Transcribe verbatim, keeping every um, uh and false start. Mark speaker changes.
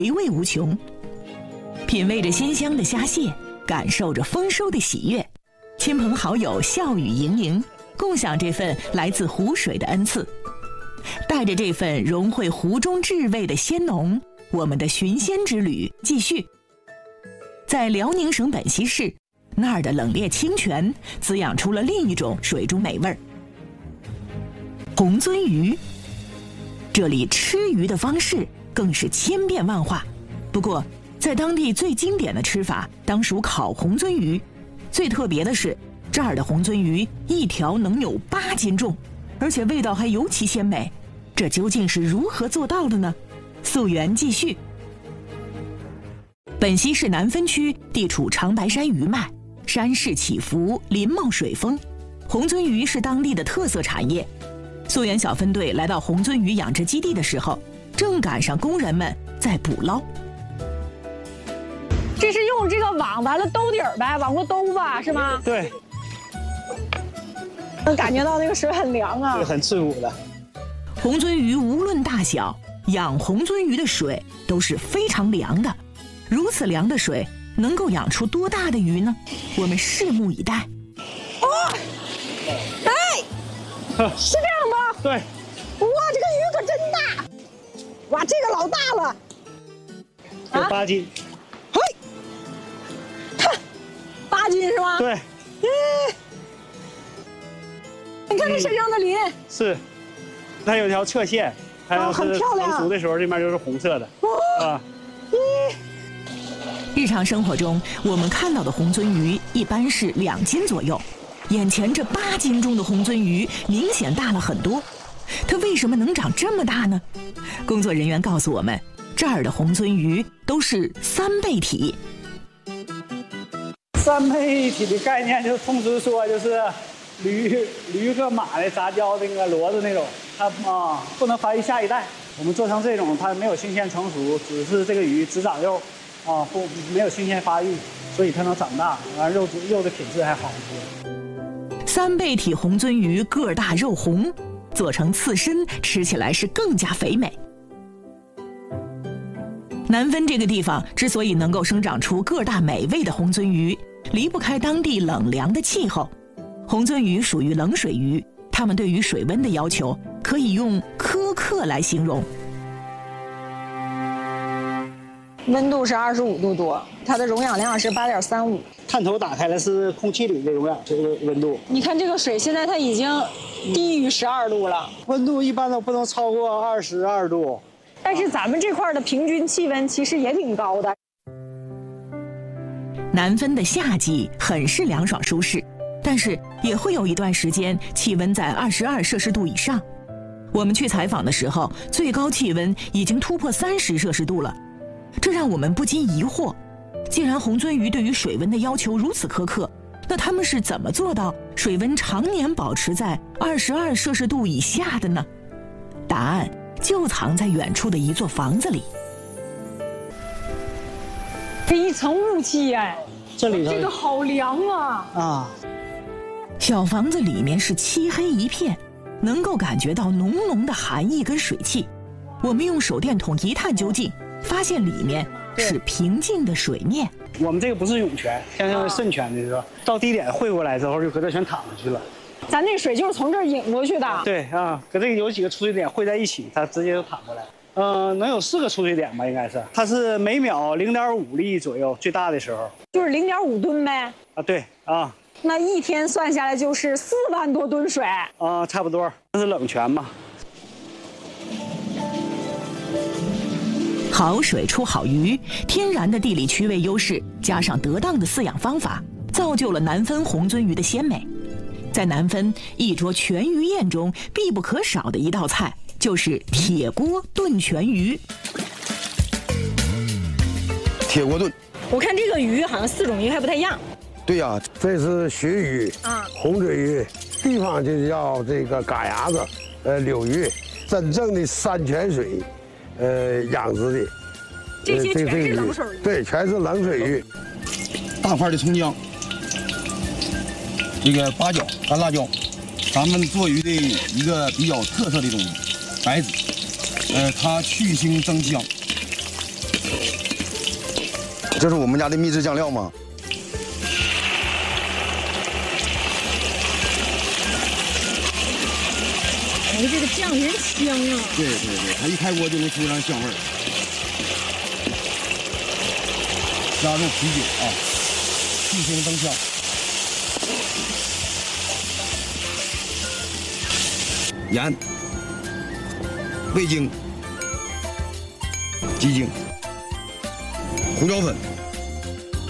Speaker 1: 回味无穷。品味着鲜香的虾蟹，感受着丰收的喜悦，亲朋好友笑语盈盈，共享这份来自湖水的恩赐。带着这份融汇湖中至味的鲜浓，我们的寻鲜之旅继续。在辽宁省本溪市，那儿的冷冽清泉滋养出了另一种水中美味——红鳟鱼。这里吃鱼的方式更是千变万化，不过在当地最经典的吃法当属烤红鳟鱼。最特别的是，这儿的红鳟鱼一条能有八斤重，而且味道还尤其鲜美。这究竟是如何做到的呢？溯源继续。本溪市南分区地处长白山余脉，山势起伏，林茂水丰，红鳟鱼是当地的特色产业。溯源小分队来到红鳟鱼养殖基地的时候，正赶上工人们在捕捞。
Speaker 2: 这是用这个网完了兜底儿呗，往过兜吧，是吗？
Speaker 3: 对，
Speaker 2: 能感觉到那个水很凉啊，
Speaker 3: 是很刺骨的。
Speaker 1: 红鳟鱼无论大小，养红鳟鱼的水都是非常凉的。如此凉的水能够养出多大的鱼呢？我们拭目以待。
Speaker 2: 哦，哎，是这样吗？
Speaker 3: 对。
Speaker 2: 哇，这个鱼可真大！哇，这个老大了。
Speaker 3: 有八斤。
Speaker 2: 嘿，看，八斤是吗？
Speaker 3: 对。
Speaker 2: 嗯。你看这身上的鳞。
Speaker 3: 是。它有一条侧线，它要是成熟的时候，这面就是红色的。哦。啊。
Speaker 2: 咦。
Speaker 1: 日常生活中，我们看到的红鳟鱼一般是两斤左右，眼前这八斤重的红鳟鱼明显大了很多。它为什么能长这么大呢？工作人员告诉我们，这儿的红鳟鱼都是三倍体。
Speaker 3: 三倍体的概念就是通俗说就是驴驴和马的杂交那个骡子那种，它啊不能繁育下一代。我们做成这种，它没有新鲜成熟，只是这个鱼只长肉。啊，不，没有新鲜发育，所以它能长大，完肉质肉的品质还好一些。
Speaker 1: 三倍体红鳟鱼个儿大肉红，做成刺身吃起来是更加肥美。南分这个地方之所以能够生长出个儿大美味的红鳟鱼，离不开当地冷凉的气候。红鳟鱼属于冷水鱼，它们对于水温的要求可以用苛刻来形容。
Speaker 2: 温度是二十五度多，它的溶氧量是八点三五。
Speaker 3: 探头打开了是空气里的溶氧这个温度。
Speaker 2: 你看这个水现在它已经低于十二度了，
Speaker 3: 温度一般都不能超过二十二度。
Speaker 2: 但是咱们这块的平均气温其实也挺高的。
Speaker 1: 南分的夏季很是凉爽舒适，但是也会有一段时间气温在二十二摄氏度以上。我们去采访的时候，最高气温已经突破三十摄氏度了。这让我们不禁疑惑，既然红鳟鱼对于水温的要求如此苛刻，那它们是怎么做到水温常年保持在二十二摄氏度以下的呢？答案就藏在远处的一座房子里。
Speaker 2: 这一层雾气哎，
Speaker 3: 这里头
Speaker 2: 这个好凉啊！
Speaker 3: 啊，
Speaker 1: 小房子里面是漆黑一片，能够感觉到浓浓的寒意跟水汽。我们用手电筒一探究竟，发现里面是平静的水面。
Speaker 3: 我们这个不是涌泉，像像渗泉的是吧？到低点汇过来之后，就搁这全淌下去了。
Speaker 2: 咱这水就是从这儿引过去的。
Speaker 3: 对啊，搁这个有几个出水点汇在一起，它直接就淌过来。嗯、呃，能有四个出水点吧，应该是。它是每秒零点五粒左右，最大的时候。
Speaker 2: 就是零点五吨呗。
Speaker 3: 啊，对啊。
Speaker 2: 那一天算下来就是四万多吨水。
Speaker 3: 啊，差不多。这是冷泉嘛。
Speaker 1: 好水出好鱼，天然的地理区位优势加上得当的饲养方法，造就了南分红鳟鱼的鲜美。在南分，一桌全鱼宴中必不可少的一道菜就是铁锅炖全鱼。
Speaker 4: 铁锅炖，
Speaker 2: 我看这个鱼好像四种鱼还不太一样。
Speaker 4: 对呀、啊，这是鲟鱼啊，红嘴鱼，地方就叫这个嘎牙子，呃，柳鱼，真正的山泉水。呃，养殖的，
Speaker 2: 这些全是冷水鱼，
Speaker 4: 对，全是冷水鱼。
Speaker 5: 大块的葱姜，这个八角、干辣椒，咱们做鱼的一个比较特色的东西，白子，呃，它去腥增香。 这是我们家的秘制酱料吗？
Speaker 6: 哎，这个酱真香啊！
Speaker 5: 对对对，它一开锅就能出上香味儿。加入啤酒啊，去腥增香。盐、味精、鸡精、胡椒粉。